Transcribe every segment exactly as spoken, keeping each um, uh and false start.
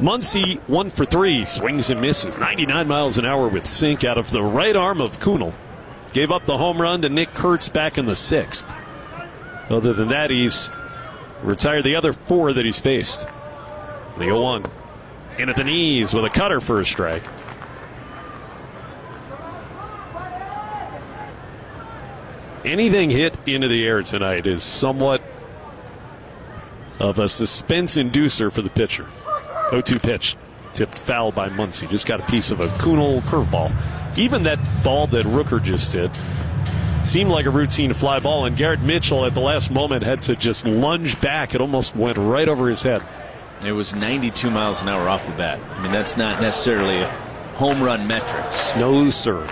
Muncy, one for three, swings and misses. ninety-nine miles an hour with sink out of the right arm of Kunal. Gave up the home run to Nick Kurtz back in the sixth. Other than that, he's retired the other four that he's faced. The oh one. In at the knees with a cutter for a strike. Anything hit into the air tonight is somewhat of a suspense inducer for the pitcher. oh two pitch, tipped foul by Muncy. Just got a piece of a Kunal curveball. Even that ball that Rooker just did seemed like a routine fly ball, and Garrett Mitchell at the last moment had to just lunge back. It almost went right over his head. It was ninety-two miles an hour off the bat. I mean, that's not necessarily home run metrics. No, sir.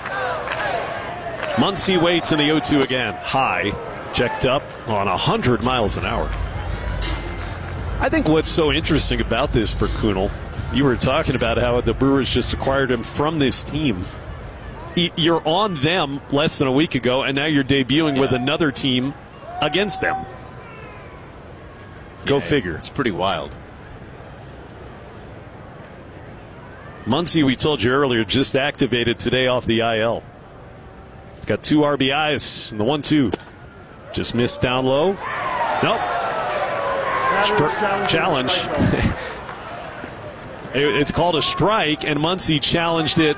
Muncy waits in the oh two again. High, checked up on one hundred miles an hour. I think what's so interesting about this for Kunal, you were talking about how the Brewers just acquired him from this team. You're on them less than a week ago, and now you're debuting yeah. with another team against them. Go yeah, figure. It's pretty wild. Muncy, we told you earlier, just activated today off the I L. He's got two R B Is in the one two. Just missed down low. Nope. Stri- challenge. It's called a strike, and Muncy challenged it,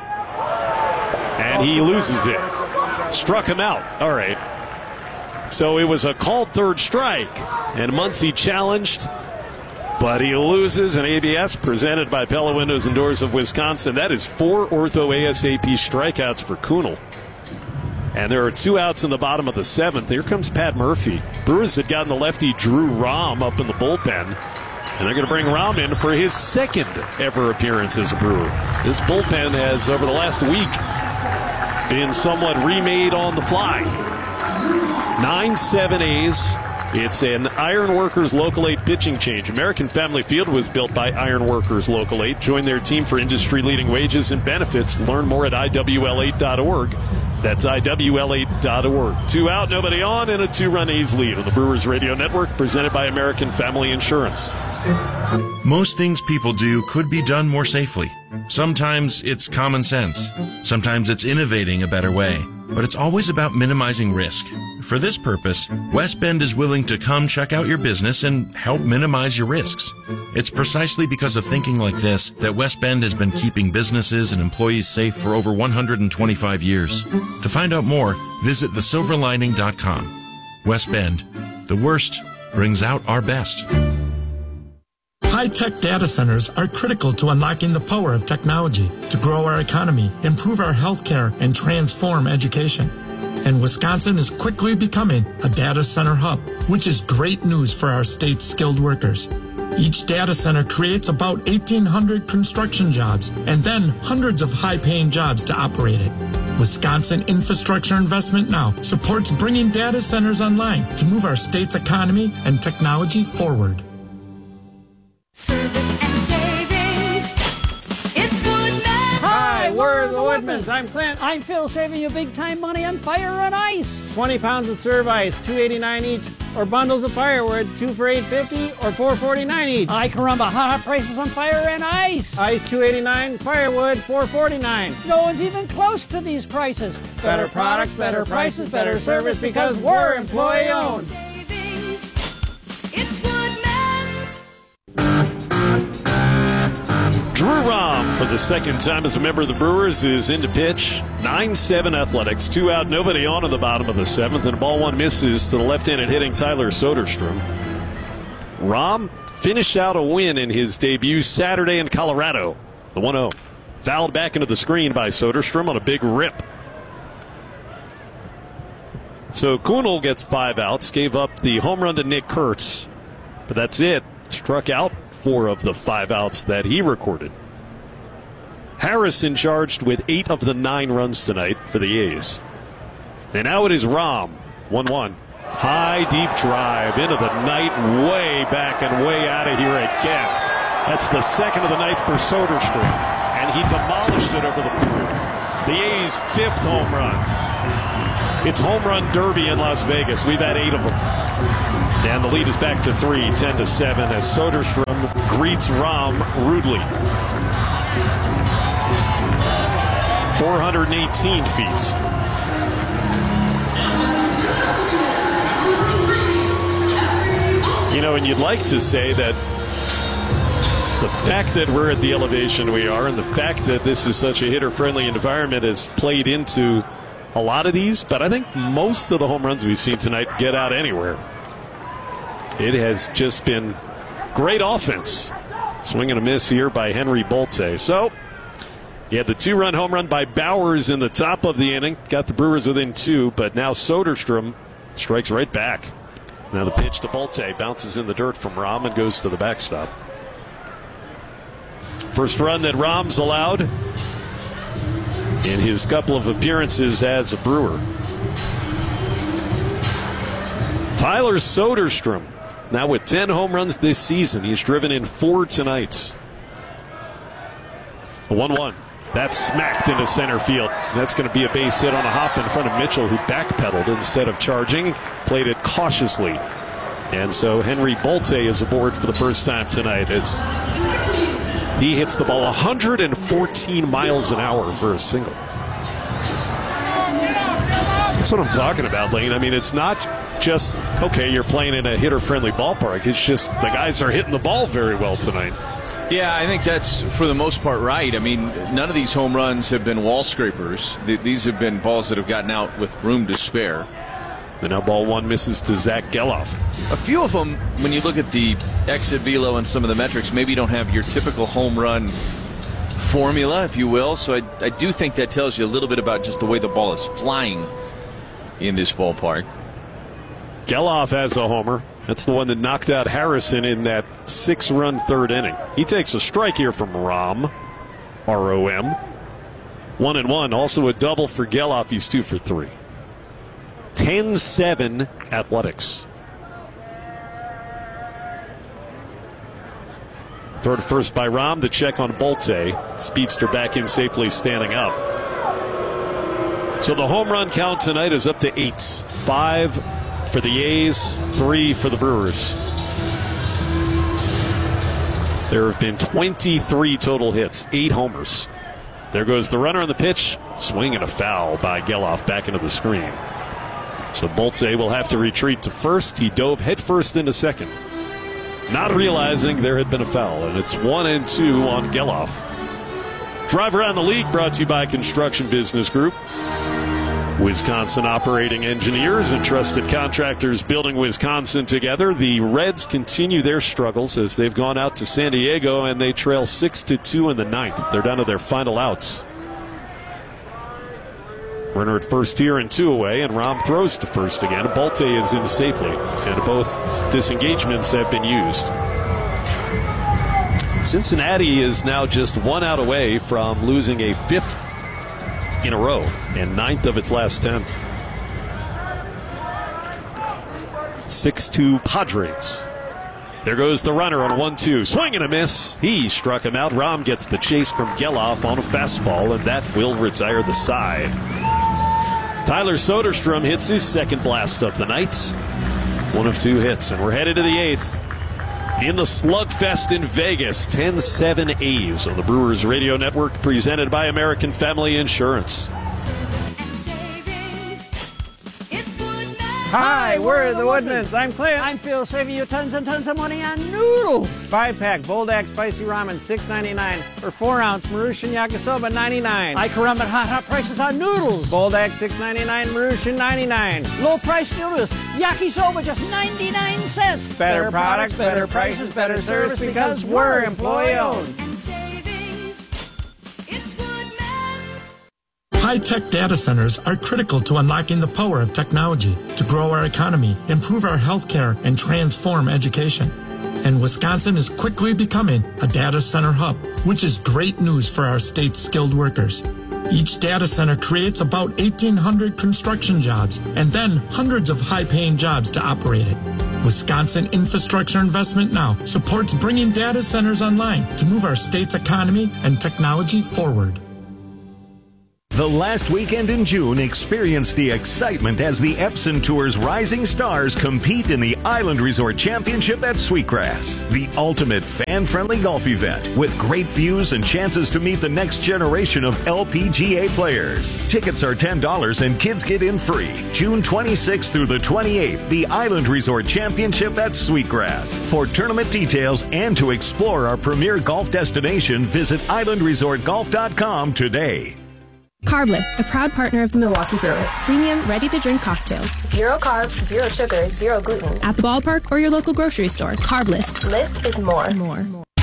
and he loses it. Struck him out. All right. So it was a called third strike, and Muncy challenged, but he loses an A B S presented by Pella Windows and Doors of Wisconsin. That is four Ortho ASAP strikeouts for Kunal. And there are two outs in the bottom of the seventh. Here comes Pat Murphy. Brewers had gotten the lefty Drew Rom up in the bullpen, and they're going to bring Rom in for his second ever appearance as a Brewer. This bullpen has, over the last week, been somewhat remade on the fly. nine seven A's. It's an Ironworkers Local eight pitching change. American Family Field was built by Ironworkers Local eight. Join their team for industry-leading wages and benefits. Learn more at I W L eight dot org. That's I W L eight dot org. Two out, nobody on, and a two-run A's lead on the Brewers Radio Network, presented by American Family Insurance. Most things people do could be done more safely. Sometimes it's common sense. Sometimes it's innovating a better way. But it's always about minimizing risk. For this purpose, West Bend is willing to come check out your business and help minimize your risks. It's precisely because of thinking like this that West Bend has been keeping businesses and employees safe for over one hundred twenty-five years. To find out more, visit the silver lining dot com. West Bend, the worst brings out our best. High-tech data centers are critical to unlocking the power of technology to grow our economy, improve our healthcare, and transform education. And Wisconsin is quickly becoming a data center hub, which is great news for our state's skilled workers. Each data center creates about eighteen hundred construction jobs and then hundreds of high-paying jobs to operate it. Wisconsin Infrastructure Investment Now supports bringing data centers online to move our state's economy and technology forward. Service and savings. It's Woodman. Hi, we're the Woodmans. I'm Clint. I'm Phil, saving you big time money on fire and ice. twenty pounds of Serve Ice, two eighty-nine each, or bundles of firewood, two for eight fifty or four forty-nine each. Ay caramba, hot prices on fire and ice. Ice two eighty-nine, firewood four forty-nine. No one's even close to these prices. Better products, better prices, better service, because we're employee owned. Savings. It's Woodman's. Drew Rom, for the second time as a member of the Brewers, is in to pitch. nine seven Athletics. Two out, nobody on in the bottom of the seventh, and ball one misses to the left-handed hitting Tyler Soderstrom. Rom finished out a win in his debut Saturday in Colorado. The one oh. Fouled back into the screen by Soderstrom on a big rip. So Kunal gets five outs, gave up the home run to Nick Kurtz, but that's it. Struck out four of the five outs that he recorded. Harrison charged with eight of the nine runs tonight for the A's. And now it is Rom, one one. High, deep drive into the night, way back and way out of here again. That's the second of the night for Soderstrom, and he demolished it over the pool. The A's fifth home run. It's home run derby in Las Vegas. We've had eight of them. And the lead is back to three, ten to seven, as Soderstrom greets Rahm rudely. four hundred eighteen feet. You know, and you'd like to say that the fact that we're at the elevation we are and the fact that this is such a hitter-friendly environment has played into a lot of these, but I think most of the home runs we've seen tonight get out anywhere. It has just been great offense. Swing and a miss here by Henry Bolte. So, you had the two-run home run by Bowers in the top of the inning. Got the Brewers within two, but now Soderstrom strikes right back. Now the pitch to Bolte bounces in the dirt from Rahm and goes to the backstop. First run that Rahm's allowed in his couple of appearances as a Brewer. Tyler Soderstrom, now with ten home runs this season. He's driven in four tonight. A one one. That's smacked into center field. That's going to be a base hit on a hop in front of Mitchell, who backpedaled instead of charging, played it cautiously. And so Henry Bolte is aboard for the first time tonight. It's, he hits the ball one hundred fourteen miles an hour for a single. That's what I'm talking about, Lane. I mean, it's not just, okay, you're playing in a hitter-friendly ballpark. It's just the guys are hitting the ball very well tonight. Yeah, I think that's for the most part right. I mean, none of these home runs have been wall scrapers. These have been balls that have gotten out with room to spare. And now ball one misses to Zach Geloff. A few of them, when you look at the exit velo and some of the metrics, maybe you don't have your typical home run formula, if you will. So I, I do think that tells you a little bit about just the way the ball is flying in this ballpark. Geloff has a homer. That's the one that knocked out Harrison in that six-run third inning. He takes a strike here from Rahm, R O M. One and one. Also a double for Geloff. He's two for three. ten seven Athletics. Throw to first by Rahm. The check on Bolte. Speedster back in safely, standing up. So the home run count tonight is up to eight. Five for the A's, three for the Brewers. There have been twenty-three total hits, eight homers. There goes the runner on the pitch. Swing and a foul by Geloff back into the screen. So Bolte will have to retreat to first. He dove headfirst into second, not realizing there had been a foul, and it's one and two on Geloff. Drive Around the League brought to you by Construction Business Group. Wisconsin operating engineers and trusted contractors building Wisconsin together. The Reds continue their struggles as they've gone out to San Diego and they trail six to two in the ninth. They're down to their final outs. Runner at first here and two away, and Rahm throws to first again. Bolte is in safely, and both disengagements have been used. Cincinnati is now just one out away from losing a fifth in a row and ninth of its last ten. six two Padres. There goes the runner on one two. Swing and a miss. He struck him out. Rahm gets the chase from Geloff on a fastball, and that will retire the side. Tyler Soderstrom hits his second blast of the night. One of two hits, and we're headed to the eighth. In the slugfest in Vegas, ten seven A's on the Brewers Radio Network, presented by American Family Insurance. Hi, we're the Woodmans. I'm Clint. I'm Phil, saving you tons and tons of money on noodles. Five-pack Boldak Spicy Ramen, six ninety-nine. Or four-ounce Marussian Yakisoba, ninety-nine. I can run at hot, hot prices on noodles. Boldak, six ninety-nine. Marussian, ninety-nine. Low price noodles. Yakisoba, just ninety-nine cents. Better, better products, better prices, better service, because we're employee-owned. High-tech data centers are critical to unlocking the power of technology to grow our economy, improve our healthcare, and transform education. And Wisconsin is quickly becoming a data center hub, which is great news for our state's skilled workers. Each data center creates about eighteen hundred construction jobs and then hundreds of high-paying jobs to operate it. Wisconsin Infrastructure Investment Now supports bringing data centers online to move our state's economy and technology forward. The last weekend in June, experience the excitement as the Epson Tour's rising stars compete in the Island Resort Championship at Sweetgrass, the ultimate fan-friendly golf event with great views and chances to meet the next generation of L P G A players. Tickets are ten dollars and kids get in free. June twenty-sixth through the twenty-eighth, the Island Resort Championship at Sweetgrass. For tournament details and to explore our premier golf destination, visit island resort golf dot com today. Carbless, a proud partner of the Milwaukee Brewers. Premium, ready-to-drink cocktails. Zero carbs, zero sugar, zero gluten. At the ballpark or your local grocery store. Carbless. Less is more. More.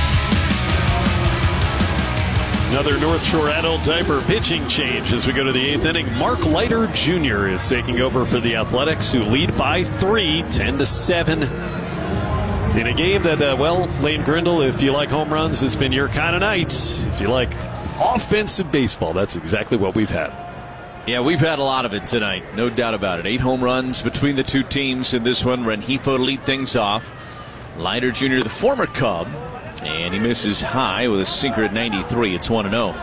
Another North Shore adult diaper pitching change as we go to the eighth inning. Mark Leiter Junior is taking over for the Athletics, who lead by three, ten to seven. In a game that, uh, well, Lane Grindle, if you like home runs, it's been your kind of night. If you like offensive baseball, that's exactly what we've had. Yeah, we've had a lot of it tonight, no doubt about it. Eight home runs between the two teams in this one. Rengifo to lead things off. Leiter Junior, the former Cub, and he misses high with a sinker at ninety-three. It's one and oh.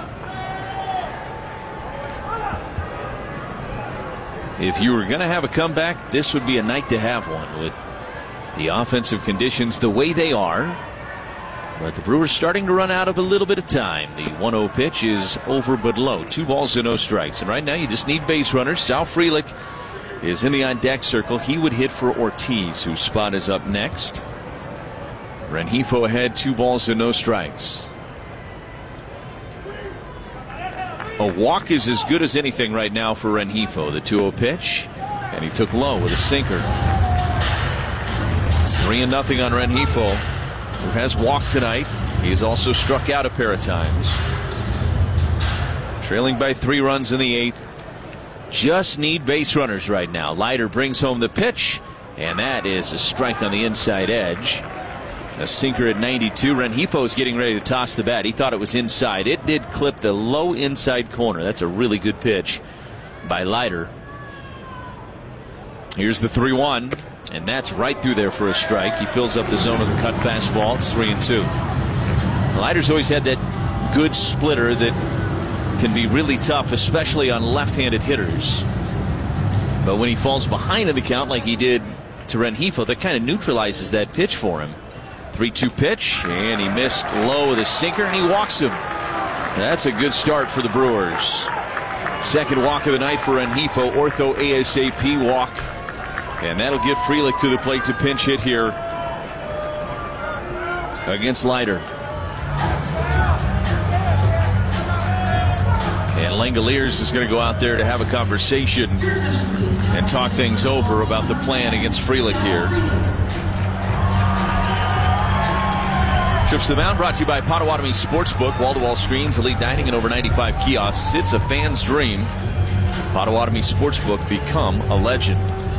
If you were going to have a comeback, this would be a night to have one with the offensive conditions the way they are. But the Brewers starting to run out of a little bit of time. The one oh pitch is over but low. Two balls and no strikes. And right now you just need base runners. Sal Frelick is in the on-deck circle. He would hit for Ortiz, whose spot is up next. Rengifo ahead, two balls and no strikes. A walk is as good as anything right now for Rengifo. The two oh pitch, and he took low with a sinker. It's three and nothing on Rengifo, who has walked tonight. He has also struck out a pair of times. Trailing by three runs in the eighth. Just need base runners right now. Leiter brings home the pitch, and that is a strike on the inside edge. A sinker at ninety-two. Rengifo is getting ready to toss the bat. He thought it was inside. It did clip the low inside corner. That's a really good pitch by Leiter. Here's the three one. And that's right through there for a strike. He fills up the zone with a cut fastball. It's three and two. Leiter's always had that good splitter that can be really tough, especially on left-handed hitters. But when he falls behind in the count like he did to Rengifo, that kind of neutralizes that pitch for him. three two pitch, and he missed low with a sinker, and he walks him. That's a good start for the Brewers. Second walk of the night for Rengifo. Ortho ASAP walk. And that'll get Frelick to the plate to pinch hit here against Leiter. And Langoliers is going to go out there to have a conversation and talk things over about the plan against Frelick here. Trips to the Mound brought to you by Potawatomi Sportsbook, wall-to-wall screens, elite dining, and over ninety-five kiosks. It's a fan's dream. Potawatomi Sportsbook, become a legend.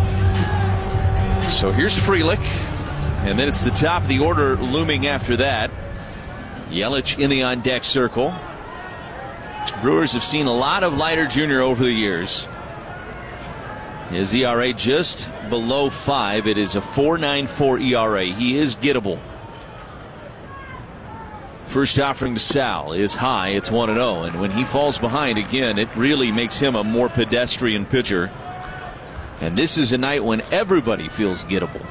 So here's Frelick, and then it's the top of the order looming after that. Yelich in the on-deck circle. Brewers have seen a lot of Leiter Junior over the years. His E R A just below five. It is a four point nine four E R A. He is gettable. First offering to Sal is high. It's one and oh. And when he falls behind again, it really makes him a more pedestrian pitcher. And this is a night when everybody feels gettable.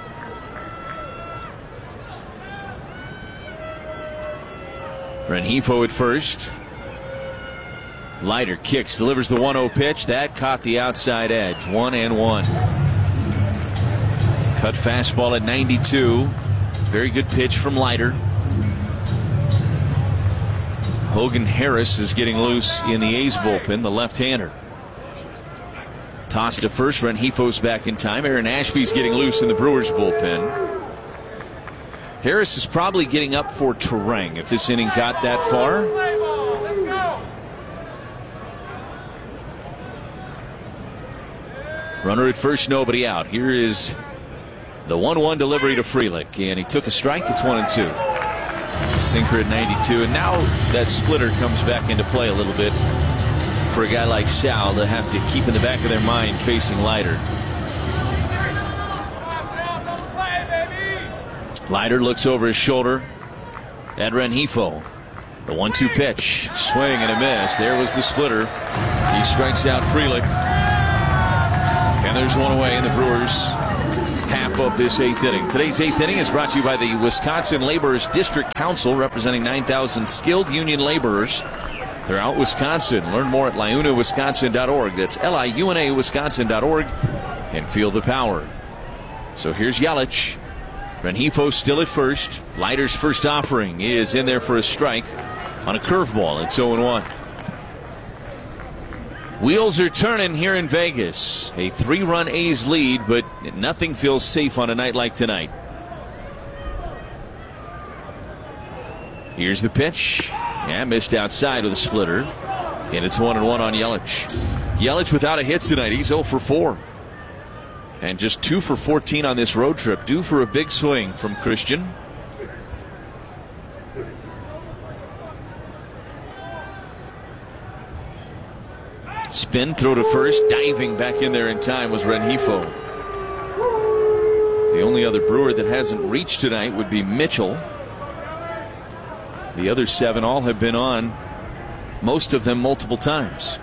Rengifo at first. Leiter kicks, delivers the one oh pitch. That caught the outside edge. One and one. Cut fastball at ninety-two. Very good pitch from Leiter. Hogan Harris is getting loose in the A's bullpen, the left-hander. Toss to first. Rengifo's back in time. Aaron Ashby's getting loose in the Brewers bullpen. Harris is probably getting up for Terang if this inning got that far. Runner at first, nobody out. Here is the one one delivery to Frelick, and he took a strike. It's one and two. Sinker at ninety-two, and now that splitter comes back into play a little bit for a guy like Sal to have to keep in the back of their mind facing Leiter. Leiter looks over his shoulder at Rengifo. The one two pitch. Swing and a miss. There was the splitter. He strikes out Frelick. And there's one away in the Brewers' half of this eighth inning. Today's eighth inning is brought to you by the Wisconsin Laborers District Council, representing nine thousand skilled union laborers throughout Wisconsin. Learn more at liuna wisconsin dot org. That's L I U N A Wisconsin dot org. And feel the power. So here's Yelich. Rengifo still at first. Leiter's first offering is in there for a strike on a curveball. It's oh and one. Wheels are turning here in Vegas. A three-run A's lead, but nothing feels safe on a night like tonight. Here's the pitch. Yeah, missed outside with a splitter. And it's one and one on Yelich. Yelich without a hit tonight. He's oh for four. And just two for fourteen on this road trip. Due for a big swing from Christian. Spin, throw to first. Diving back in there in time was Rengifo. The only other Brewer that hasn't reached tonight would be Mitchell. The other seven all have been on, most of them multiple times.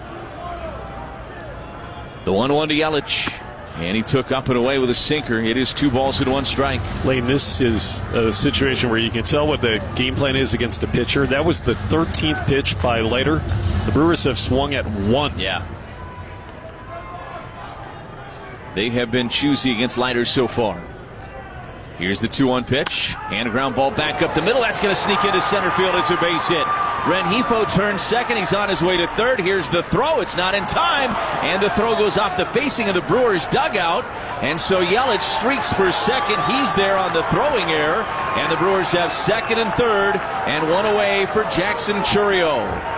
The one one to Yelich. And he took up and away with a sinker. It is two balls and one strike. Lane, this is a situation where you can tell what the game plan is against a pitcher. That was the thirteenth pitch by Leiter. The Brewers have swung at one. Yeah. They have been choosy against Leiter so far. Here's the two one pitch. And a ground ball back up the middle. That's going to sneak into center field. It's a base hit. Rengifo turns second. He's on his way to third. Here's the throw. It's not in time. And the throw goes off the facing of the Brewers' dugout. And so Yelich streaks for second. He's there on the throwing error. And the Brewers have second and third. And one away for Jackson Chourio.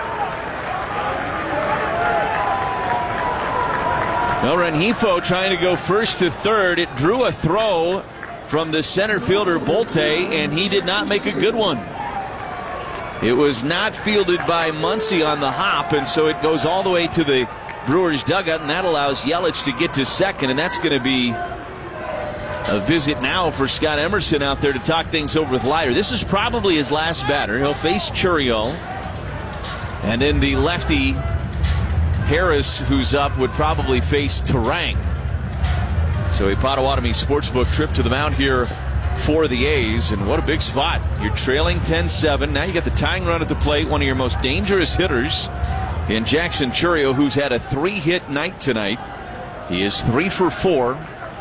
Well, Rengifo trying to go first to third. It drew a throw from the center fielder Bolte, and he did not make a good one. It was not fielded by Muncy on the hop, and so it goes all the way to the Brewers dugout, and that allows Yelich to get to second, and that's going to be a visit now for Scott Emerson out there to talk things over with Leiter. This is probably his last batter. He'll face Chourio, and then the lefty Harris, who's up, would probably face Turang. So a Potawatomi Sportsbook trip to the mound here for the A's, and what a big spot. You're trailing ten seven. Now you got the tying run at the plate, one of your most dangerous hitters in Jackson Chourio, who's had a three-hit night tonight. He is three for four.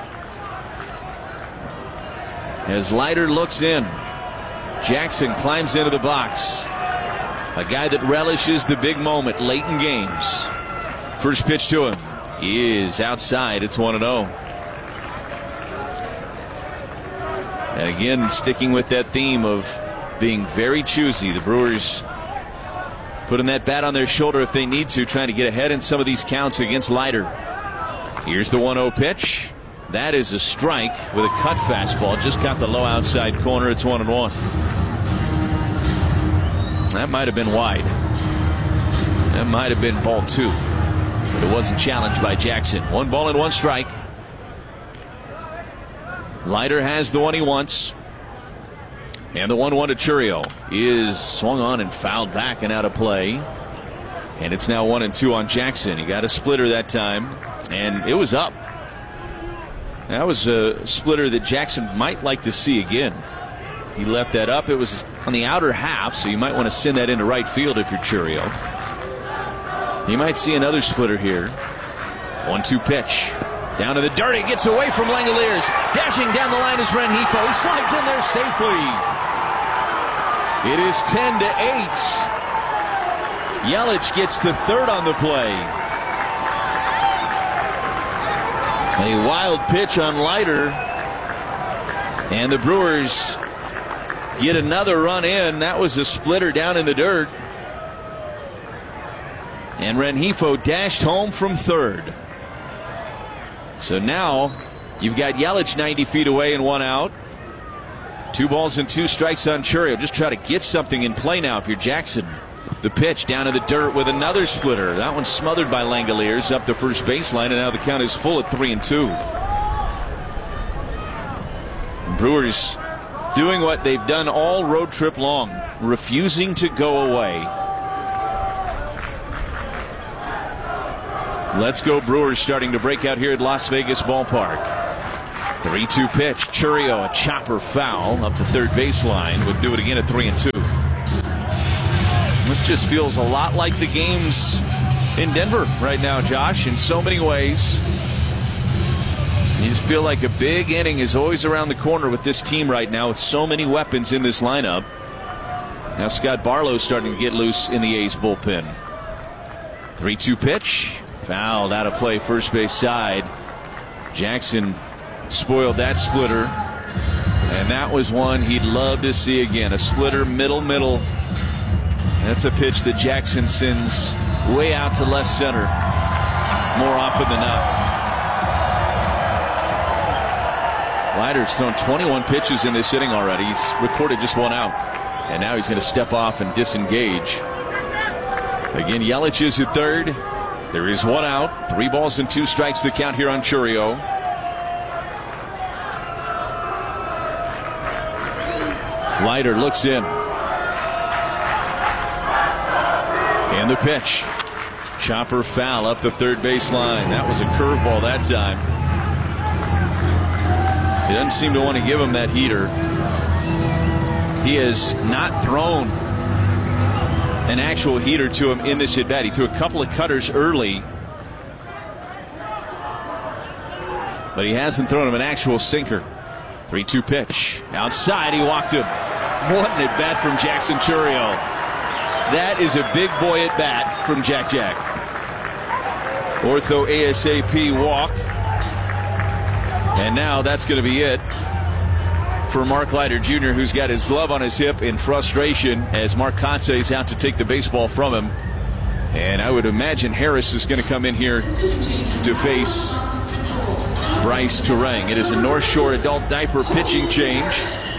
As Leiter looks in, Jackson climbs into the box. A guy that relishes the big moment late in games. First pitch to him is outside. It's one and oh. And again, sticking with that theme of being very choosy, the Brewers putting that bat on their shoulder if they need to, trying to get ahead in some of these counts against Leiter. Here's the one oh pitch. That is a strike with a cut fastball. Just got the low outside corner. It's one and one. That might have been wide. That might have been ball two. But it wasn't challenged by Jackson. One ball and one strike. Leiter has the one he wants. And the one one to Chourio is swung on and fouled back and out of play. And it's now one and two on Jackson. He got a splitter that time, and it was up. That was a splitter that Jackson might like to see again. He left that up. It was on the outer half, so you might want to send that into right field if you're Chourio. You might see another splitter here. one two pitch. Down to the dirt. It gets away from Langoliers. Dashing down the line is Rengifo. He slides in there safely. It is ten to eight. Yelich gets to third on the play. A wild pitch on Leiter. And the Brewers get another run in. That was a splitter down in the dirt. And Rengifo dashed home from third. So now you've got Yelich ninety feet away and one out. Two balls and two strikes on Chourio. Just try to get something in play now if you're Jackson. The pitch down in the dirt with another splitter. That one's smothered by Langoliers up the first baseline, and now the count is full at three and two. Brewers doing what they've done all road trip long, refusing to go away. Let's go Brewers starting to break out here at Las Vegas Ballpark. three two pitch. Chourio, a chopper foul up the third baseline. Would do it again at three and two. This just feels a lot like the games in Denver right now, Josh, in so many ways. You just feel like a big inning is always around the corner with this team right now with so many weapons in this lineup. Now Scott Barlow starting to get loose in the A's bullpen. three two pitch. Fouled out of play first base side. Jackson spoiled that splitter. And that was one he'd love to see again. A splitter middle middle. That's a pitch that Jackson sends way out to left center more often than not. Leiter's thrown twenty-one pitches in this inning already. He's recorded just one out. And now he's going to step off and disengage. Again, Yelich is at third. There is one out. Three balls and two strikes the count here on Chourio. Leiter looks in. And the pitch. Chopper foul up the third baseline. That was a curveball that time. He doesn't seem to want to give him that heater. He has not thrown an actual heater to him in this at-bat. He threw a couple of cutters early, but he hasn't thrown him an actual sinker. three two pitch. Outside, he walked him. What an at-bat from Jackson Chourio. That is a big boy at-bat from Jack Jack. Ortho ASAP walk. And now that's going to be it for Mark Leiter Junior, who's got his glove on his hip in frustration as Mark Kotsay is out to take the baseball from him. And I would imagine Harris is going to come in here to face Bryce Turang. It is a North Shore adult diaper pitching change.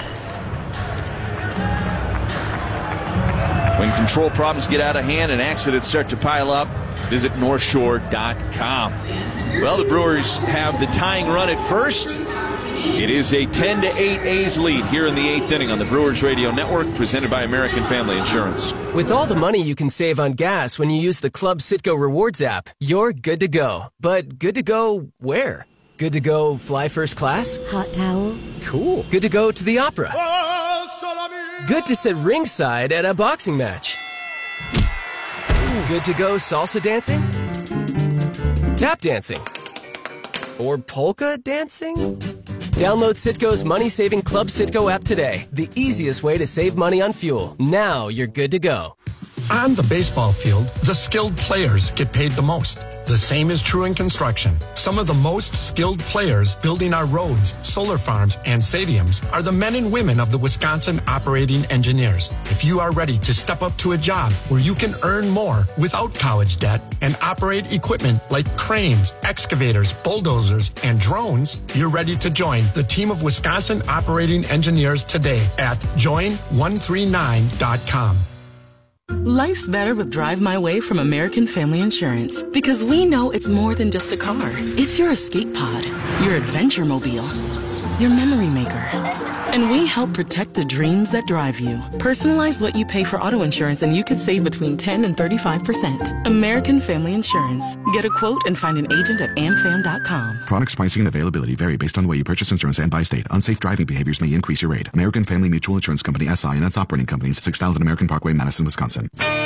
When control problems get out of hand and accidents start to pile up, visit north shore dot com. Well, the Brewers have the tying run at first. It is a ten to eight A's lead here in the eighth inning on the Brewers Radio Network, presented by American Family Insurance. With all the money you can save on gas when you use the Club Citgo Rewards app, you're good to go. But good to go where? Good to go fly first class? Hot towel? Cool. Good to go to the opera? Good to sit ringside at a boxing match? Good to go salsa dancing? Tap dancing? Or polka dancing? Download Citgo's money-saving Club Citgo app today. The easiest way to save money on fuel. Now you're good to go. On the baseball field, the skilled players get paid the most. The same is true in construction. Some of the most skilled players building our roads, solar farms, and stadiums are the men and women of the Wisconsin Operating Engineers. If you are ready to step up to a job where you can earn more without college debt and operate equipment like cranes, excavators, bulldozers, and drones, you're ready to join the team of Wisconsin Operating Engineers today at join one three nine dot com. Life's better with Drive My Way from American Family Insurance, because we know it's more than just a car. It's your escape pod, your adventure mobile, your memory maker. And we help protect the dreams that drive you. Personalize what you pay for auto insurance and you could save between ten and thirty-five percent. American Family Insurance. Get a quote and find an agent at am fam dot com. Products, pricing, and availability vary based on the way you purchase insurance and by state. Unsafe driving behaviors may increase your rate. American Family Mutual Insurance Company, S I and its operating companies, six thousand American Parkway, Madison, Wisconsin.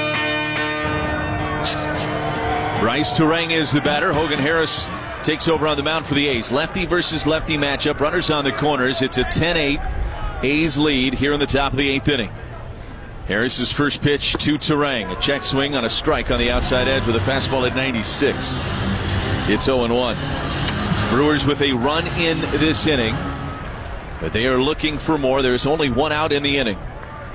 Bryce Turang is the batter. Hogan Harris takes over on the mound for the A's. Lefty versus lefty matchup. Runners on the corners. It's a ten eight A's lead here in the top of the eighth inning. Harris's first pitch to Turang. A check swing on a strike on the outside edge with a fastball at ninety-six. It's oh and one. Brewers with a run in this inning, but they are looking for more. There's only one out in the inning.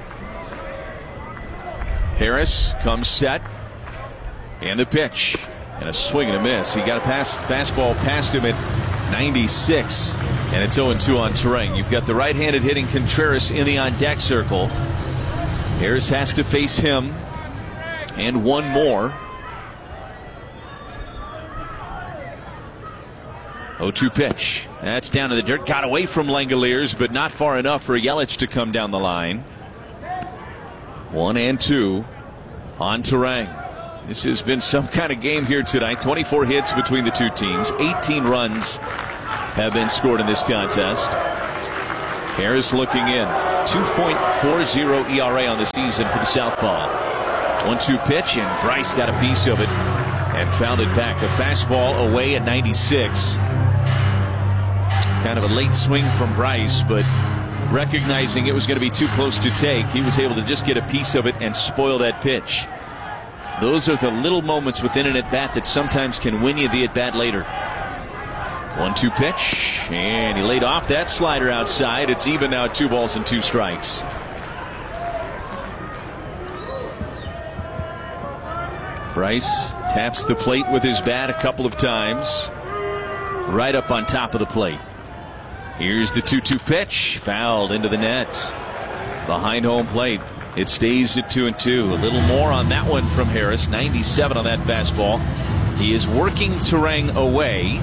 Harris comes set. And the pitch. And a swing and a miss. He got a pass, fastball past him at ninety-six. And it's oh and two on Turang. You've got the right-handed hitting Contreras in the on-deck circle. Harris has to face him. And one more. oh two pitch. That's down to the dirt. Got away from Langoliers, but not far enough for Yelich to come down the line. One and two on Turang. This has been some kind of game here tonight. twenty-four hits between the two teams. eighteen runs have been scored in this contest. Harris looking in. two point four oh E R A on the season for the southpaw. one two pitch, and Bryce got a piece of it and fouled it back. A fastball away at ninety-six. Kind of a late swing from Bryce, but recognizing it was going to be too close to take, he was able to just get a piece of it and spoil that pitch. Those are the little moments within an at-bat that sometimes can win you the at-bat later. one two pitch, and he laid off that slider outside. It's even now, two balls and two strikes. Bryce taps the plate with his bat a couple of times, right up on top of the plate. Here's the two two pitch, fouled into the net behind home plate. It stays at two and two. A little more on that one from Harris. ninety-seven on that fastball. He is working Turang away.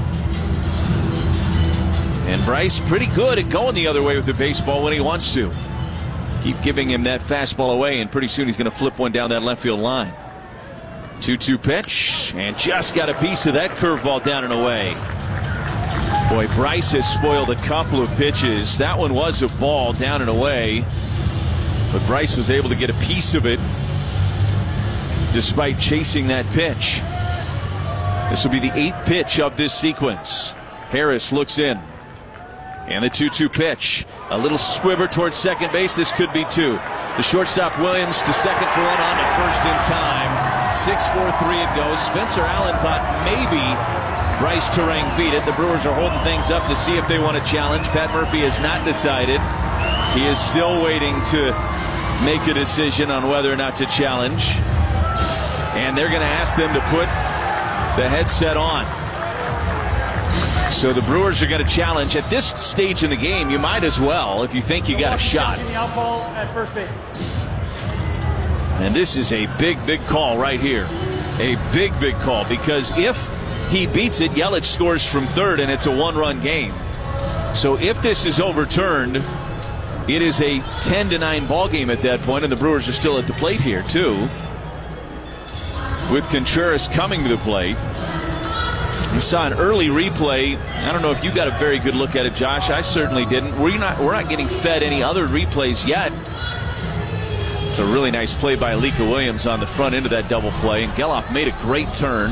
And Bryce pretty good at going the other way with the baseball when he wants to. Keep giving him that fastball away, and pretty soon he's going to flip one down that left field line. two two pitch, and just got a piece of that curveball down and away. Boy, Bryce has spoiled a couple of pitches. That one was a ball down and away, but Bryce was able to get a piece of it despite chasing that pitch. This will be the eighth pitch of this sequence. Harris looks in. And the two two pitch. A little squibber towards second base. This could be two. The shortstop Williams to second for one, on to first in time. six four three it goes. Spencer Allen thought maybe Bryce Turang beat it. The Brewers are holding things up to see if they want to challenge. Pat Murphy has not decided. He is still waiting to make a decision on whether or not to challenge. And they're going to ask them to put the headset on. So the Brewers are going to challenge. At this stage in the game, you might as well, if you think you got a shot. At first base. And this is a big, big call right here. A big, big call, because if he beats it, Yelich scores from third, and it's a one-run game. So if this is overturned, it is a ten to nine ball game at that point, and the Brewers are still at the plate here, too, with Contreras coming to the plate. You saw an early replay. I don't know if you got a very good look at it, Josh. I certainly didn't. We're not, we're not getting fed any other replays yet. It's a really nice play by Alika Williams on the front end of that double play, and Geloff made a great turn.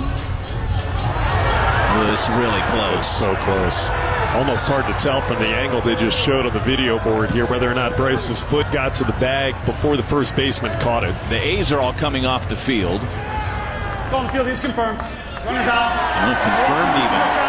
Oh, this really close. It's so close. Almost hard to tell from the angle they just showed on the video board here whether or not Bryce's foot got to the bag before the first baseman caught it. The A's are all coming off the field. Go on the field, he's confirmed. Runners out. Oh, confirmed even.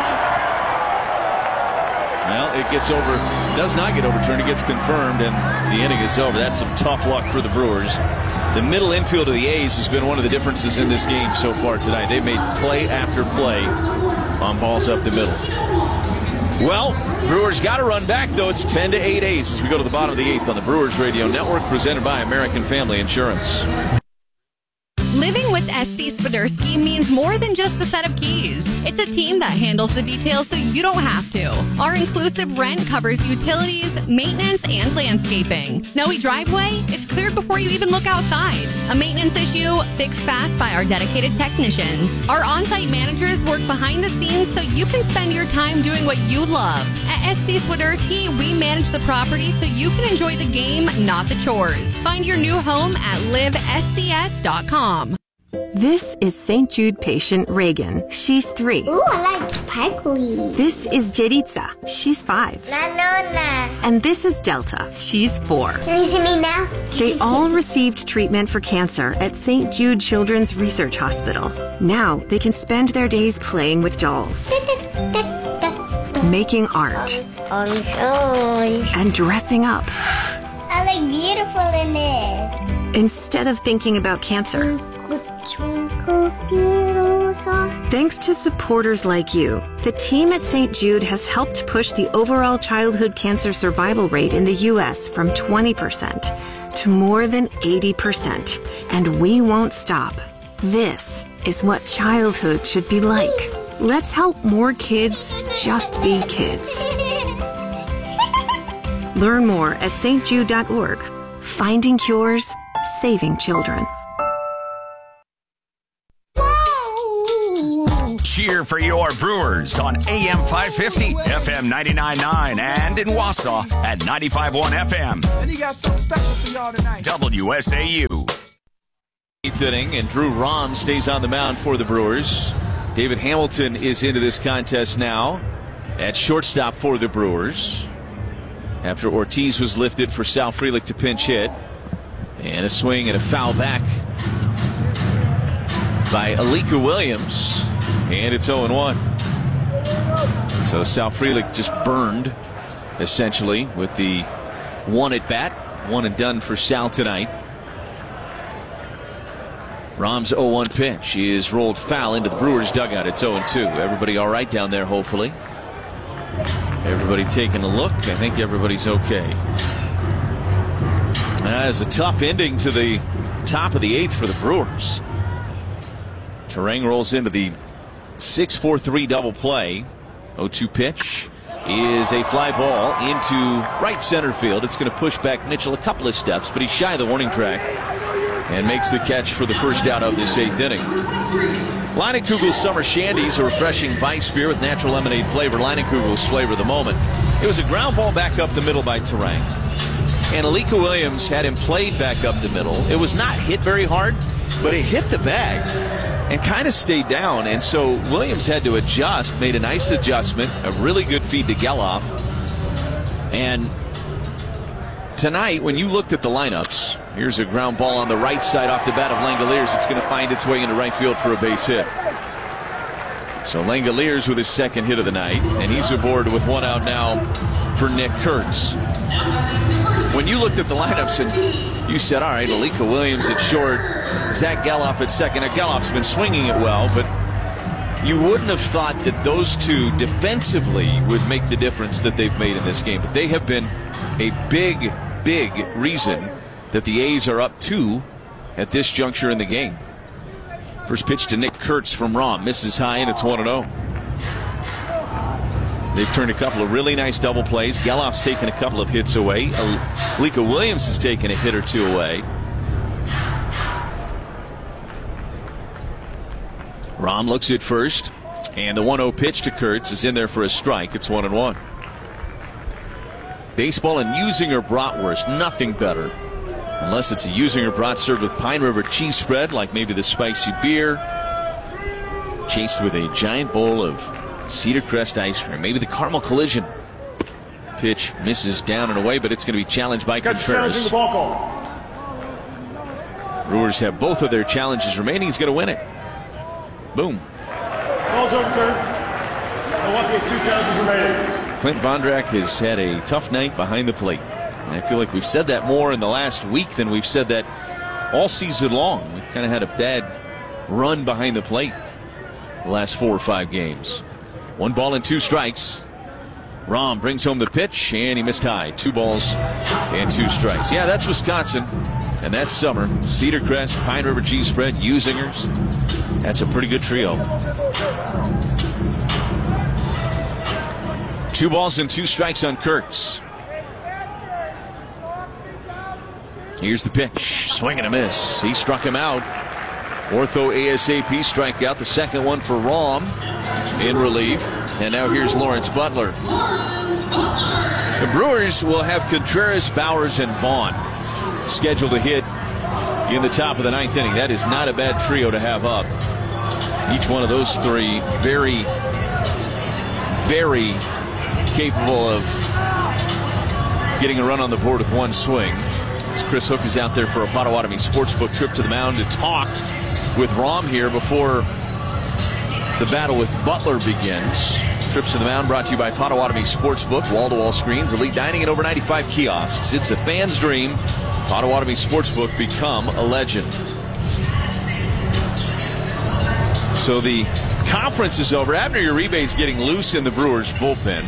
Well, it gets over. It does not get overturned. It gets confirmed, and the inning is over. That's some tough luck for the Brewers. The middle infield of the A's has been one of the differences in this game so far tonight. They've made play after play on balls up the middle. Well, Brewers got to run back, though. It's ten to eight A's as we go to the bottom of the eighth on the Brewers Radio Network, presented by American Family Insurance. Living with S C Swiderski means more than just a set of keys. It's a team that handles the details so you don't have to. Our inclusive rent covers utilities, maintenance, and landscaping. Snowy driveway? It's cleared before you even look outside. A maintenance issue? Fixed fast by our dedicated technicians. Our on-site managers work behind the scenes so you can spend your time doing what you love. At S C Swiderski, we manage the property so you can enjoy the game, not the chores. Find your new home at live S C S dot com. This is Saint Jude patient Reagan. She's three. Ooh, I like sparkly. This is Jeritza. She's five. No, no, no. And this is Delta. She's four. Can you see me now? They all received treatment for cancer at Saint Jude Children's Research Hospital. Now they can spend their days playing with dolls, making art, and dressing up. I look beautiful in this. Instead of thinking about cancer. Thanks to supporters like you, the team at Saint Jude has helped push the overall childhood cancer survival rate in the U S from twenty percent to more than eighty percent. And we won't stop. This is what childhood should be like. Let's help more kids just be kids. Learn more at S T Jude dot org. Finding cures, saving children. Cheer for your Brewers on A M five fifty, F M ninety-nine point nine, and in Wausau at ninety-five point one F M. And you got something special for y'all tonight. W S A U. Eighth inning, and Drew Rom stays on the mound for the Brewers. David Hamilton is into this contest now at shortstop for the Brewers, after Ortiz was lifted for Sal Frelick to pinch hit. And a swing and a foul back by Alika Williams. And it's oh and one. So Sal Frelick just burned, essentially, with the one at bat. One and done for Sal tonight. Rom's oh one pitch is rolled foul into the Brewers dugout. It's oh and two. Everybody all right down there, hopefully. Everybody taking a look. I think everybody's okay. That is a tough ending to the top of the eighth for the Brewers. Terang rolls into the six four three double play. oh two pitch is a fly ball into right center field. It's going to push back Mitchell a couple of steps, but he's shy of the warning track and makes the catch for the first out of this eighth inning. Leinenkugel's Summer Shandies, a refreshing Weiss beer with natural lemonade flavor. Leinenkugel's flavor of the moment. It was a ground ball back up the middle by Terang. And Alika Williams had him played back up the middle. It was not hit very hard, but it hit the bag and kind of stayed down. And so Williams had to adjust, made a nice adjustment, a really good feed to Geloff. And tonight, when you looked at the lineups, here's a ground ball on the right side off the bat of Langeliers. It's going to find its way into right field for a base hit. So Langeliers with his second hit of the night, and he's aboard with one out now for Nick Kurtz. When you looked at the lineups and you said, all right, Alika Williams at short, Zach Geloff at second. Now, Geloff's been swinging it well, but you wouldn't have thought that those two defensively would make the difference that they've made in this game. But they have been a big, big reason that the A's are up two at this juncture in the game. First pitch to Nick Kurtz from Rom. Misses high, and it's one and oh. They've turned a couple of really nice double plays. Geloff's taken a couple of hits away. Alika Williams has taken a hit or two away. Rom looks at first, and the one oh pitch to Kurtz is in there for a strike. It's one and one. Baseball and Usinger bratwurst, nothing better. Unless it's a Usinger brat served with Pine River cheese spread, like maybe the spicy beer, chased with a giant bowl of Cedar Crest ice cream. Maybe the caramel collision. Pitch misses down and away, but it's going to be challenged by Contreras. Brewers have both of their challenges remaining. He's going to win it. Boom. Ball's overturned. Milwaukee has two challenges remaining. Clint Bondrak has had a tough night behind the plate. And I feel like we've said that more in the last week than we've said that all season long. We've kind of had a bad run behind the plate the last four or five games. One ball and two strikes. Rom brings home the pitch, and he missed high. Two balls and two strikes. Yeah, that's Wisconsin, and that's summer. Cedar Crest, Pine River cheese spread, Usingers. That's a pretty good trio. Two balls and two strikes on Kurtz. Here's the pitch. Swing and a miss. He struck him out. Ortho ASAP strikeout. The second one for Rom in relief. And now here's Lawrence Butler. The Brewers will have Contreras, Bowers, and Vaughn scheduled to hit in the top of the ninth inning. That is not a bad trio to have up. Each one of those three very, very capable of getting a run on the board with one swing. As Chris Hook is out there for a Potawatomi Sportsbook trip to the mound to talk with Rom here before the battle with Butler begins. Trips to the mound brought to you by Potawatomi Sportsbook, wall-to-wall screens, elite dining, and over ninety-five kiosks. It's a fan's dream. Potawatomi Sportsbook, become a legend. So the conference is over. Abner Uribe is getting loose in the Brewers bullpen.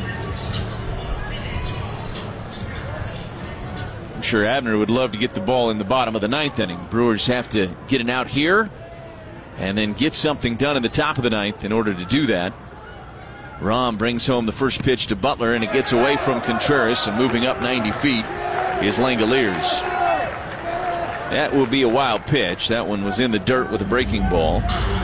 I'm sure Abner would love to get the ball in the bottom of the ninth inning. Brewers have to get an out here and then get something done in the top of the ninth in order to do that. Rahm brings home the first pitch to Butler, and it gets away from Contreras, and moving up ninety feet is Langeliers. That will be a wild pitch. That one was in the dirt with a breaking ball.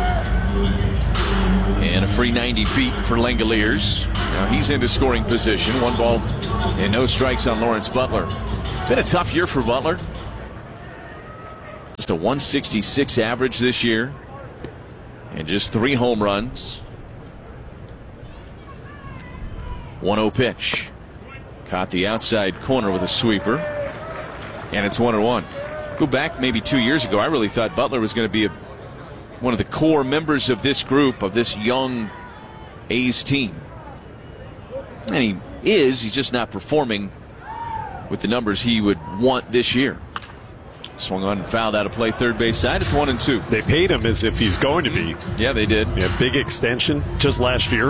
And a free ninety feet for Langeliers. Now he's into scoring position. One ball and no strikes on Lawrence Butler. Been a tough year for Butler. Just a one sixty-six average this year. And just three home runs. one oh pitch. Caught the outside corner with a sweeper. And it's one and one. Go back maybe two years ago, I really thought Butler was going to be a, one of the core members of this group, of this young A's team. And he is, he's just not performing with the numbers he would want this year. Swung on and fouled out of play third base side. It's one and two. They paid him as if he's going to be. Yeah, they did. Yeah, big extension just last year.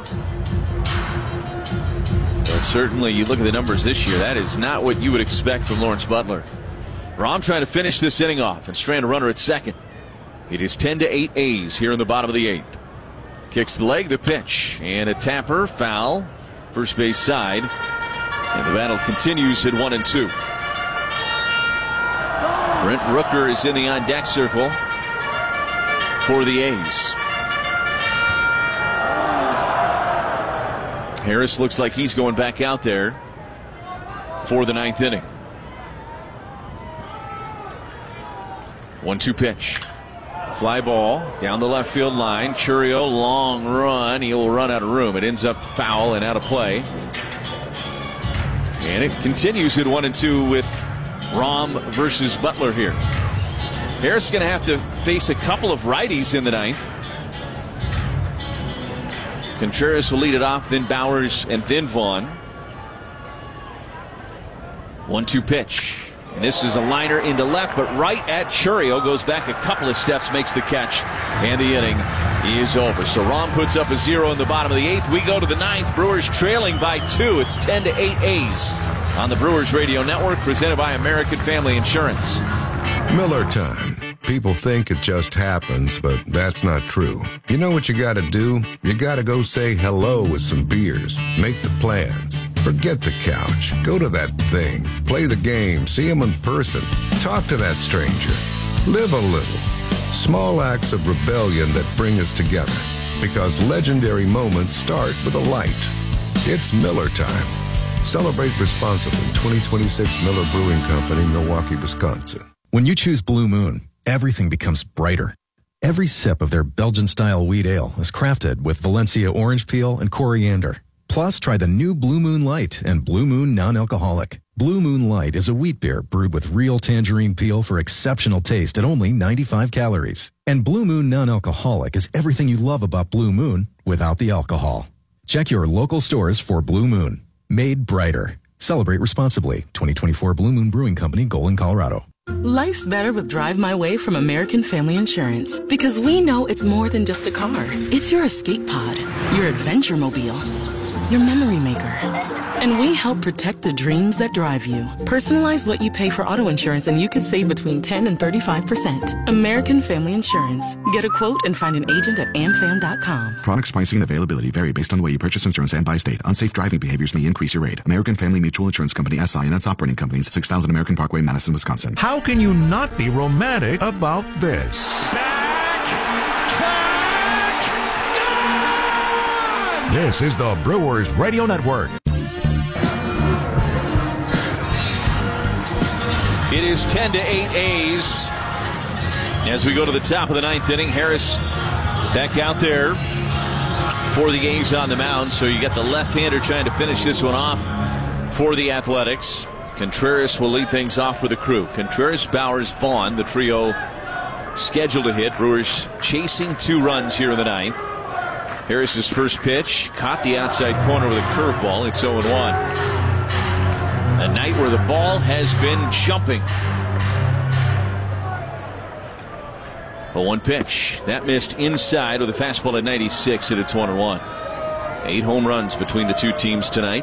But certainly, you look at the numbers this year, that is not what you would expect from Lawrence Butler. Rahm trying to finish this inning off and strand a runner at second. It is ten to eight A's here in the bottom of the eighth. Kicks the leg, the pitch, and a tapper, foul, first base side. And the battle continues at one and two. Brent Rooker is in the on-deck circle for the A's. Harris looks like he's going back out there for the ninth inning. one two pitch. Fly ball down the left field line. Chourio, long run. He will run out of room. It ends up foul and out of play. And it continues at one and two with Rahm versus Butler here. Harris is going to have to face a couple of righties in the ninth. Contreras will lead it off, then Bowers, and then Vaughn. one two pitch. And this is a liner into left, but right at Chourio. Goes back a couple of steps, makes the catch, and the inning is over. So Rahm puts up a zero in the bottom of the eighth. We go to the ninth. Brewers trailing by two. It's ten to eight A's on the Brewers Radio Network, presented by American Family Insurance. Miller time. People think it just happens, but that's not true. You know what you gotta do? You gotta go say hello with some beers. Make the plans. Forget the couch. Go to that thing. Play the game. See him in person. Talk to that stranger. Live a little. Small acts of rebellion that bring us together. Because legendary moments start with a light. It's Miller time. Celebrate responsibly. twenty twenty-six Miller Brewing Company, Milwaukee, Wisconsin. When you choose Blue Moon, everything becomes brighter. Every sip of their Belgian-style wheat ale is crafted with Valencia orange peel and coriander. Plus, try the new Blue Moon Light and Blue Moon Non-Alcoholic. Blue Moon Light is a wheat beer brewed with real tangerine peel for exceptional taste at only ninety-five calories. And Blue Moon Non-Alcoholic is everything you love about Blue Moon without the alcohol. Check your local stores for Blue Moon. Made brighter. Celebrate responsibly. twenty twenty-four Blue Moon Brewing Company, Golden, Colorado. Life's better with Drive My Way from American Family Insurance. Because we know it's more than just a car. It's your escape pod, your adventure mobile, your memory maker. And we help protect the dreams that drive you. Personalize what you pay for auto insurance and you could save between ten and thirty-five percent. American Family Insurance. Get a quote and find an agent at amfam dot com. Products, pricing, and availability vary based on the way you purchase insurance and by state. Unsafe driving behaviors may increase your rate. American Family Mutual Insurance Company, S I and its operating companies, six thousand American Parkway, Madison, Wisconsin. How can you not be romantic about this? This is the Brewers Radio Network. It is ten to eight A's as we go to the top of the ninth inning. Harris back out there for the A's on the mound. So you got the left-hander trying to finish this one off for the Athletics. Contreras will lead things off for the Crew. Contreras, Bowers, Vaughn, the trio scheduled to hit. Brewers chasing two runs here in the ninth. Harris's first pitch caught the outside corner with a curveball. It's oh and one. A night where the ball has been jumping. A one pitch that missed inside with a fastball at ninety-six, and it's one and one. Eight home runs between the two teams tonight.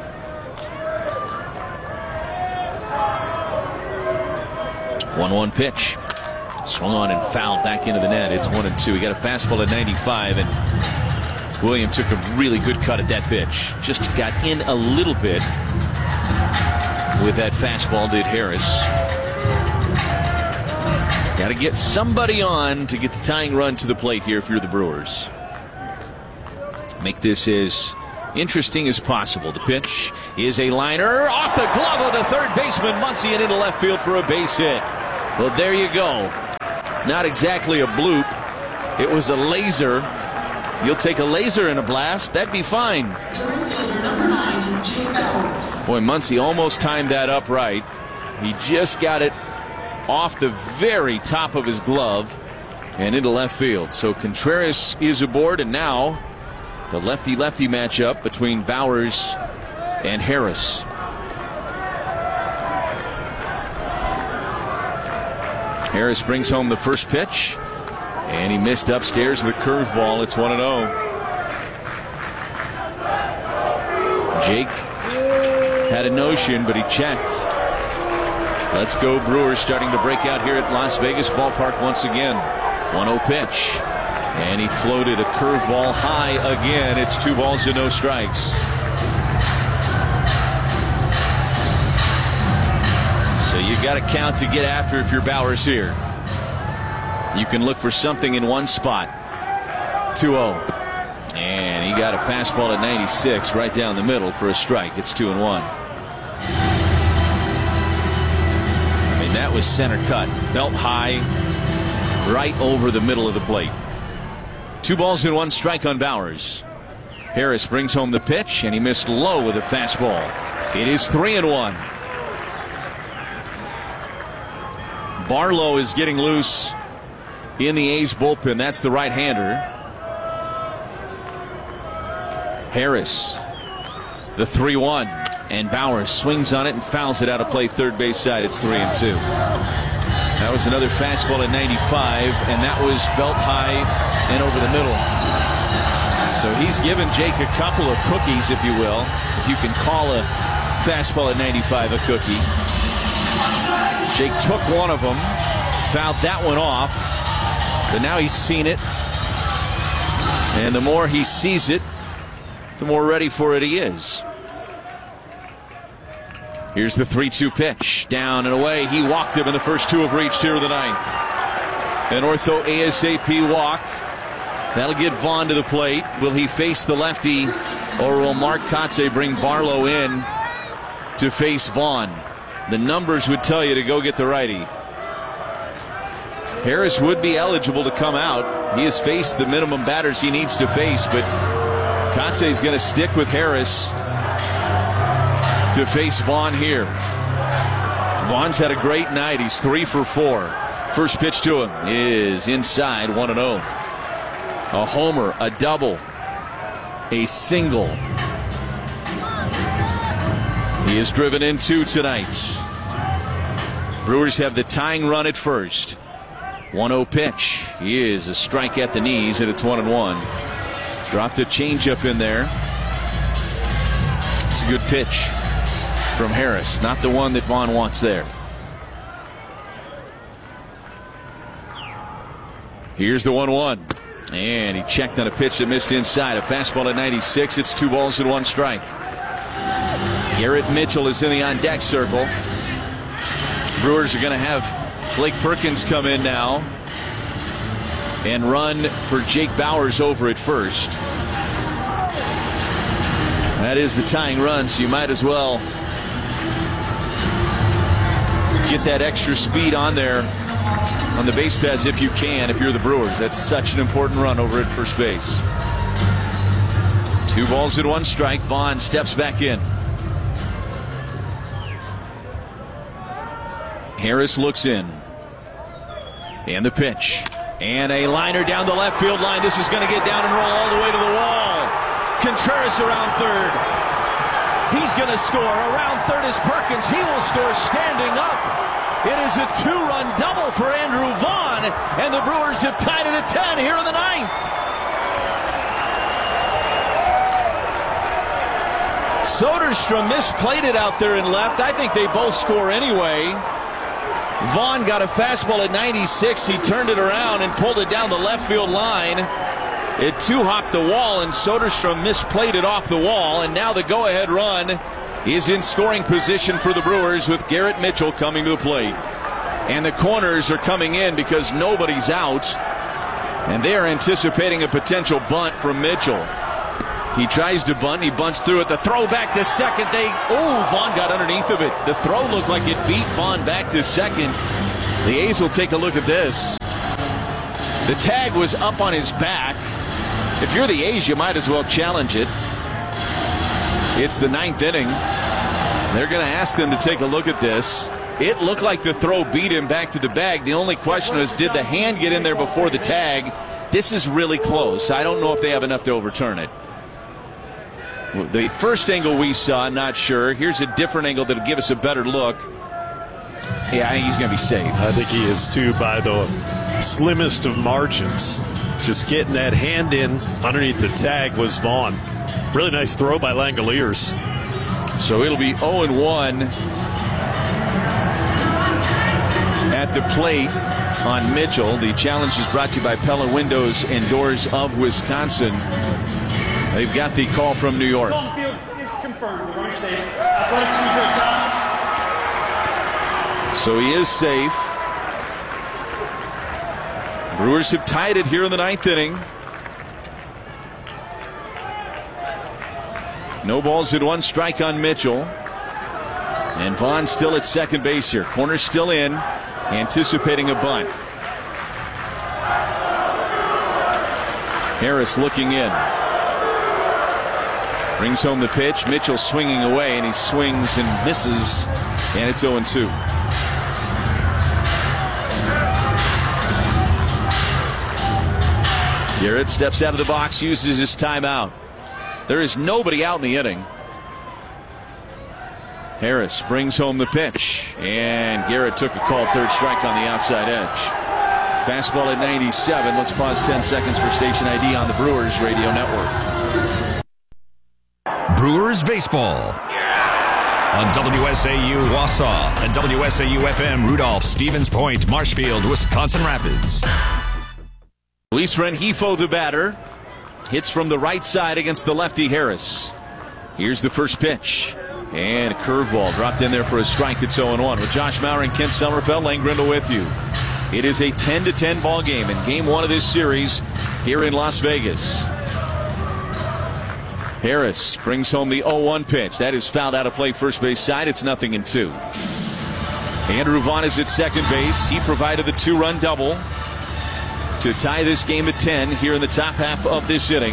one one pitch. Swung on and fouled back into the net. It's one and two. He got a fastball at ninety-five, and William took a really good cut at that pitch. Just got in a little bit with that fastball, did Harris. Got to get somebody on to get the tying run to the plate here if you're the Brewers. Make this as interesting as possible. The pitch is a liner off the glove of the third baseman Muncy and into left field for a base hit. Well, there you go. Not exactly a bloop. It was a laser. You'll take a laser and a blast. That'd be fine. Boy, Muncy almost timed that up right. He just got it off the very top of his glove and into left field. So Contreras is aboard, and now the lefty-lefty matchup between Bowers and Harris. Harris brings home the first pitch, and he missed upstairs with a curveball. It's one and oh. Jake had a notion, but he checked. Let's go Brewers, starting to break out here at Las Vegas Ballpark once again. one oh pitch. And he floated a curveball high again. It's two balls and no strikes. So you got to count to get after if you're Bowers here. You can look for something in one spot. two oh. And he got a fastball at ninety-six right down the middle for a strike. It's two and one. I mean, that was center cut. Belt high, right over the middle of the plate. Two balls and one strike on Bowers. Harris brings home the pitch, and he missed low with a fastball. It is three and one. Barlow is getting loose in the A's bullpen. That's the right-hander. Harris, the three one, and Bowers swings on it and fouls it out of play third base side. It's three and two. That was another fastball at ninety-five, and that was belt high and over the middle. So he's given Jake a couple of cookies, if you will, if you can call a fastball at ninety-five a cookie. Jake took one of them, fouled that one off, but now he's seen it, and the more he sees it, the more ready for it he is. Here's the three two pitch. Down and away. He walked him, and the first two have reached here in the ninth. An ortho ASAP walk. That'll get Vaughn to the plate. Will he face the lefty, or will Mark Kotsay bring Barlow in to face Vaughn? The numbers would tell you to go get the righty. Harris would be eligible to come out. He has faced the minimum batters he needs to face, but Kotsay's going to stick with Harris to face Vaughn here. Vaughn's had a great night. He's three for four. First pitch to him is inside, one and oh. A homer, a double, a single. He is driven in two tonight. Brewers have the tying run at first. one oh pitch. He is a strike at the knees, and it's one and one. Dropped a changeup in there. It's a good pitch from Harris. Not the one that Vaughn wants there. Here's the one one. And he checked on a pitch that missed inside. A fastball at ninety-six. It's two balls and one strike. Garrett Mitchell is in the on-deck circle. Brewers are going to have Blake Perkins come in now and run for Jake Bowers over at first. That is the tying run, so you might as well get that extra speed on there on the base pass if you can, if you're the Brewers. That's such an important run over at first base. Two balls and one strike. Vaughn steps back in. Harris looks in. And the pitch. And a liner down the left field line. This is going to get down and roll all the way to the wall. Contreras around third. He's going to score. Around third is Perkins. He will score standing up. It is a two-run double for Andrew Vaughn. And the Brewers have tied it at ten here in the ninth. Soderstrom misplayed it out there in left. I think they both score anyway. Vaughn got a fastball at ninety-six. He turned it around and pulled it down the left field line. It two-hopped the wall, and Soderstrom misplayed it off the wall, and now the go-ahead run is in scoring position for the Brewers with Garrett Mitchell coming to the plate. And the corners are coming in because nobody's out, and they are anticipating a potential bunt from Mitchell. He tries to bunt. He bunts through it. The throw back to second. They, oh, Vaughn got underneath of it. The throw looked like it beat Vaughn back to second. The A's will take a look at this. The tag was up on his back. If you're the A's, you might as well challenge it. It's the ninth inning. They're going to ask them to take a look at this. It looked like the throw beat him back to the bag. The only question was, did the hand get in there before the tag? This is really close. I don't know if they have enough to overturn it. The first angle we saw, not sure. Here's a different angle that'll give us a better look. Yeah, I think he's going to be safe. I think he is too, by the slimmest of margins. Just getting that hand in underneath the tag was Vaughn. Really nice throw by Langoliers. So it'll be oh and one at the plate on Mitchell. The challenge is brought to you by Pella Windows and Doors of Wisconsin. They've got the call from New York. On the field is confirmed. Runner safe. So he is safe. Brewers have tied it here in the ninth inning. No balls in one strike on Mitchell. And Vaughn still at second base here. Corner still in, anticipating a bunt. Harris looking in. Brings home the pitch. Mitchell swinging away, and he swings and misses, and it's oh and two. Garrett steps out of the box, uses his timeout. There is nobody out in the inning. Harris brings home the pitch, and Garrett took a called third strike on the outside edge. Fastball at ninety-seven. Let's pause ten seconds for station I D on the Brewers Radio Network. Brewers baseball on W S A U Wausau and W S A U F M Rudolph, Stevens Point, Marshfield, Wisconsin Rapids. Luis Rengifo, the batter, hits from the right side against the lefty Harris. Here's the first pitch, and a curveball dropped in there for a strike. It's oh and one. With Josh Maurer and Kent Sommerfeld, Lane Grindle with you. It is a ten to ten ball game in game one of this series here in Las Vegas. Harris brings home the oh one pitch. That is fouled out of play first base side. It's nothing in two. Andrew Vaughn is at second base. He provided the two-run double to tie this game at ten here in the top half of this inning.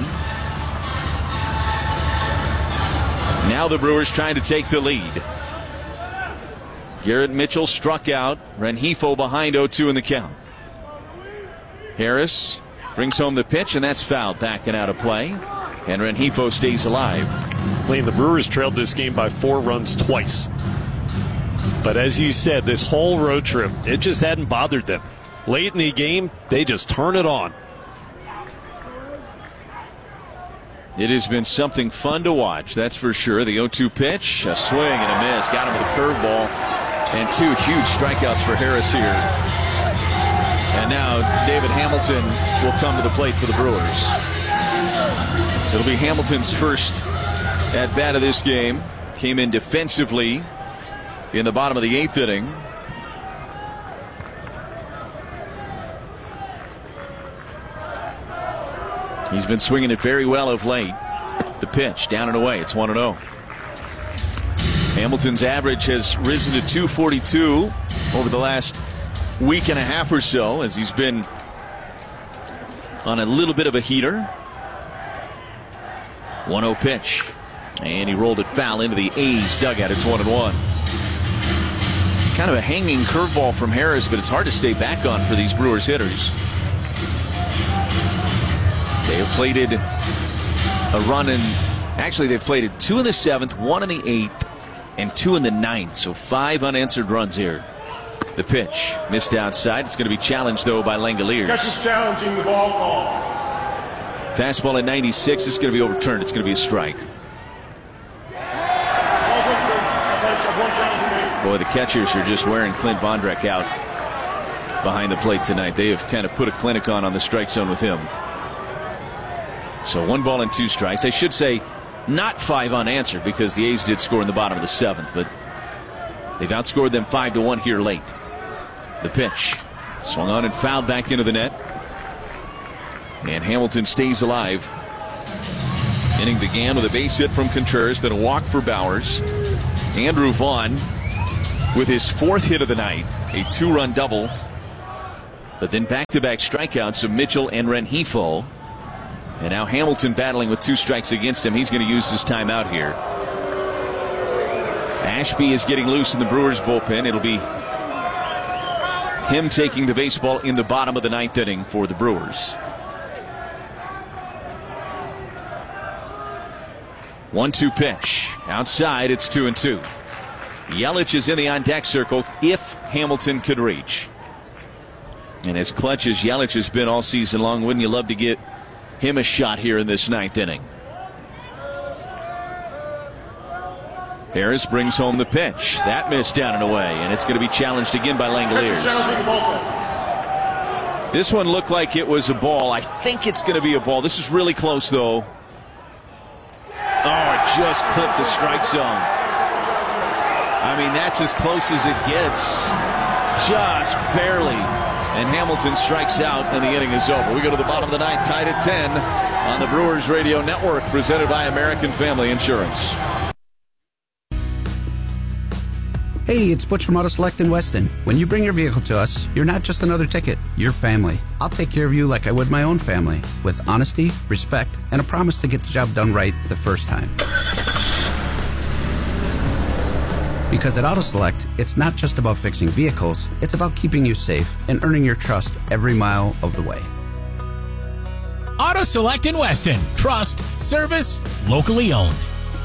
Now the Brewers trying to take the lead. Garrett Mitchell struck out. Rengifo behind oh two in the count. Harris brings home the pitch, and that's fouled back and out of play. And Rengifo stays alive. Lane, the Brewers trailed this game by four runs twice. But as you said, this whole road trip, it just hadn't bothered them. Late in the game, they just turn it on. It has been something fun to watch, that's for sure. The oh two pitch, a swing and a miss. Got him with a curveball. And two huge strikeouts for Harris here. And now David Hamilton will come to the plate for the Brewers. So it'll be Hamilton's first at bat of this game. Came in defensively in the bottom of the eighth inning. He's been swinging it very well of late. The pitch down and away. It's one and oh. Hamilton's average has risen to two forty-two over the last week and a half or so as he's been on a little bit of a heater. one oh pitch. And he rolled it foul into the A's dugout. It's one and one. It's kind of a hanging curveball from Harris, but it's hard to stay back on for these Brewers hitters. They have plated a run in, actually they've plated two in the seventh, one in the eighth, and two in the ninth. So five unanswered runs here. The pitch missed outside. It's going to be challenged though by Langoliers. Catcher's challenging the ball call. Fastball at ninety-six. It's going to be overturned. It's going to be a strike. Boy, the catchers are just wearing Clint Bondrek out behind the plate tonight. They have kind of put a clinic on on the strike zone with him. So one ball and two strikes. I should say not five unanswered because the A's did score in the bottom of the seventh, but they've outscored them five to one here late. The pitch. Swung on and fouled back into the net. And Hamilton stays alive. Inning began with a base hit from Contreras, then a walk for Bowers. Andrew Vaughn with his fourth hit of the night, a two-run double. But then back-to-back strikeouts of Mitchell and Rengifo. And now Hamilton battling with two strikes against him. He's going to use his timeout here. Ashby is getting loose in the Brewers bullpen. It'll be him taking the baseball in the bottom of the ninth inning for the Brewers. one two pitch. Outside, it's two and two. Yelich is in the on-deck circle if Hamilton could reach. And as clutch as Yelich has been all season long, wouldn't you love to get him a shot here in this ninth inning? Harris brings home the pitch. That missed down and away, and it's going to be challenged again by Langoliers. This one looked like it was a ball. I think it's going to be a ball. This is really close, though. Oh, it just clipped the strike zone. I mean, that's as close as it gets. Just barely. And Hamilton strikes out, and the inning is over. We go to the bottom of the ninth, tied at ten on the Brewers Radio Network, presented by American Family Insurance. Hey, it's Butch from Auto Select in Weston. When you bring your vehicle to us, you're not just another ticket, you're family. I'll take care of you like I would my own family, with honesty, respect, and a promise to get the job done right the first time. Because at Auto Select, it's not just about fixing vehicles, it's about keeping you safe and earning your trust every mile of the way. Auto Select in Weston. Trust, service, locally owned.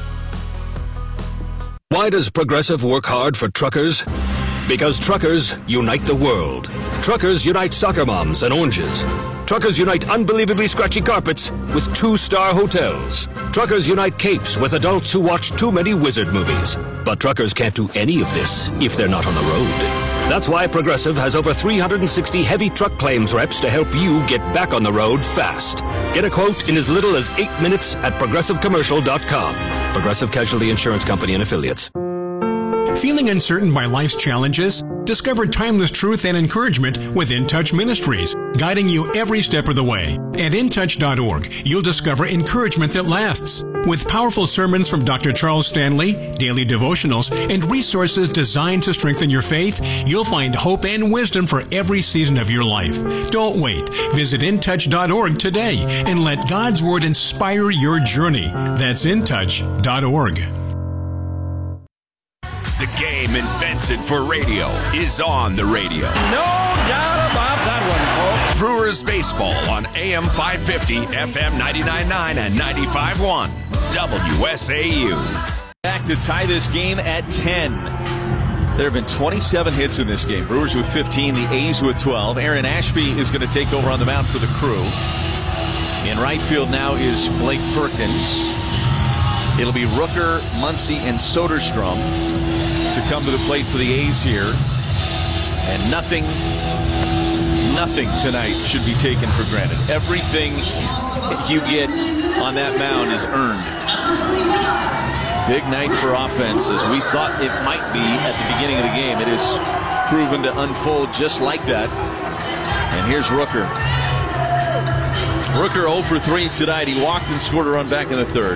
Why does Progressive work hard for truckers? Because truckers unite the world. Truckers unite soccer moms and oranges. Truckers unite unbelievably scratchy carpets with two-star hotels. Truckers unite capes with adults who watch too many wizard movies. But truckers can't do any of this if they're not on the road. That's why Progressive has over three hundred sixty heavy truck claims reps to help you get back on the road fast. Get a quote in as little as eight minutes at progressive commercial dot com. Progressive Casualty Insurance Company and Affiliates. Feeling uncertain by life's challenges? Discover timeless truth and encouragement with In Touch Ministries, guiding you every step of the way. At in touch dot org, you'll discover encouragement that lasts. With powerful sermons from Doctor Charles Stanley, daily devotionals, and resources designed to strengthen your faith, you'll find hope and wisdom for every season of your life. Don't wait. Visit in touch dot org today and let God's Word inspire your journey. That's in touch dot org. The game invented for radio is on the radio. No doubt about that one, folks. Brewers baseball on A M five fifty, F M ninety-nine point nine, and ninety-five point one. W S A U. Back to tie this game at ten. There have been twenty-seven hits in this game. Brewers with fifteen, the A's with twelve. Aaron Ashby is going to take over on the mound for the Crew. In right field now is Blake Perkins. It'll be Rooker, Muncy, and Soderstrom to come to the plate for the A's here. And nothing, nothing tonight should be taken for granted. Everything you get on that mound is earned. Big night for offense, as we thought it might be at the beginning of the game. It has proven to unfold just like that. And here's Rooker. Rooker oh for three tonight. He walked and scored a run back in the third.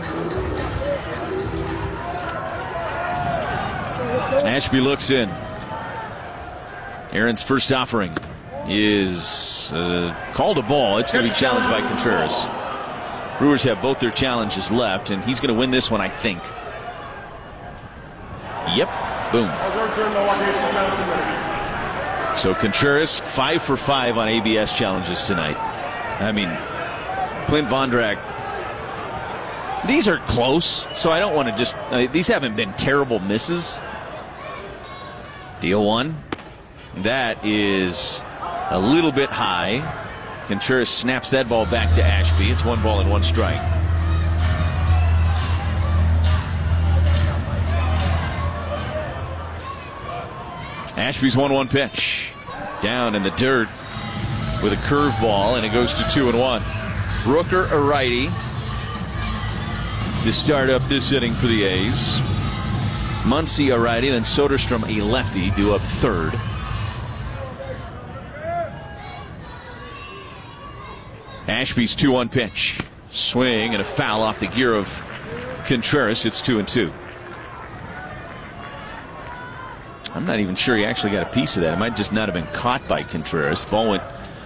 Ashby looks in. Aaron's first offering is uh, called a ball. It's going to be challenged by Contreras. Brewers have both their challenges left, and he's going to win this one, I think. Yep. Boom. So Contreras, five for five on A B S challenges tonight. I mean, Clint Vondrack, these are close, so I don't want to just, uh, these haven't been terrible misses. The oh one. That is a little bit high. Contreras snaps that ball back to Ashby. It's one ball and one strike. Ashby's one one pitch. Down in the dirt with a curveball, and it goes to two and one. Rooker, a righty, to start up this inning for the A's. Muncy, a righty, then Soderstrom, a lefty, due up third. Ashby's two one pitch. Swing and a foul off the gear of Contreras. It's two and two. I'm not even sure he actually got a piece of that. It might just not have been caught by Contreras. The ball went